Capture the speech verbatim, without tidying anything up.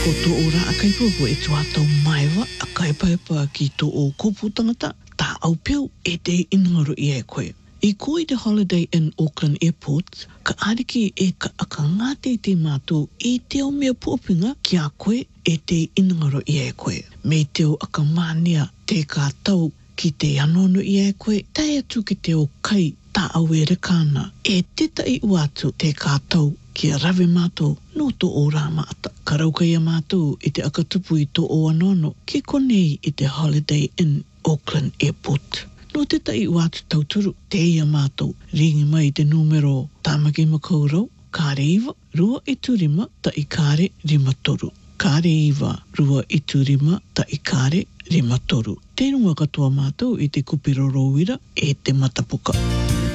Ko tō ora a kai pōpō e tua tau maiwa a kai paipa ki tō o kōpū tangata tā au pēu e te inangaro i e koe. I ko i te Holiday Inn Auckland Airport, ka ariki e ka aka ngāte te mātou e te o mea pōpinga ki a koe e te inangaro i e koe. Me te o aka mānia te kātau ki te anono i e koe, tai atu ki te o kai tā au e rekana e tetai uatu te kātau ki a rawe mātou no tō o rā maata. Ka rauka ia mātou i te akatupu i tō o anono ki konei i te Holiday Inn Auckland Airport. No te tai wātu tauturu, te ia mātou, ringi mai te numero tāmaki makaurau, kāre iwa, rua i turima, ta i kāre rima toru. Kāre iwa, rua i turima, ta i kāre rima toru. Te runga katoa mātou i te kupiroro wira e te matapuka.